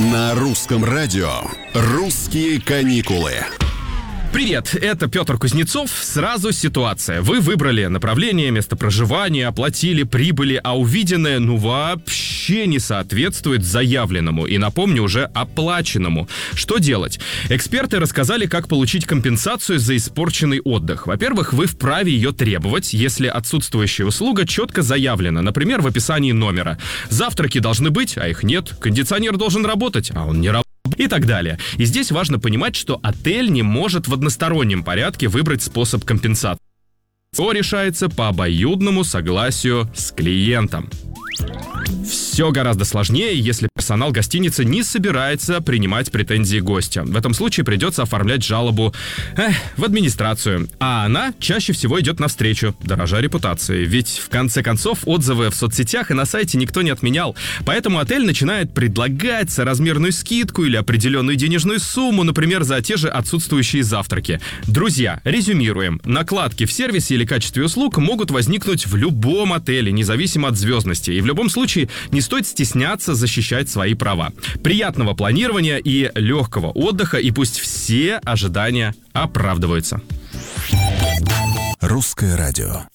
На русском радио «Русские каникулы». Привет, это Петр Кузнецов. Сразу ситуация. Вы выбрали направление, место проживания, оплатили, прибыли, а увиденное, вообще не соответствует заявленному и, напомню, уже оплаченному. Что делать? Эксперты рассказали, как получить компенсацию за испорченный отдых. Во-первых, вы вправе ее требовать, если отсутствующая услуга четко заявлена, например, в описании номера. Завтраки должны быть, а их нет. Кондиционер должен работать, а он не работает. И так далее. И здесь важно понимать, что отель не может в одностороннем порядке выбрать способ компенсации. Все решается по обоюдному согласию с клиентом. Все гораздо сложнее, если персонал гостиницы не собирается принимать претензии гостя. В этом случае придется оформлять жалобу в администрацию. А она чаще всего идет навстречу, дорожа репутацией. Ведь, в конце концов, отзывы в соцсетях и на сайте никто не отменял. Поэтому отель начинает предлагать соразмерную скидку или определенную денежную сумму, например, за те же отсутствующие завтраки. Друзья, резюмируем. Накладки в сервисе или качестве услуг могут возникнуть в любом отеле, независимо от звездности. И в любом случае не стоит стесняться защищать свои права. Приятного планирования и легкого отдыха, и пусть все ожидания оправдываются. Русское радио.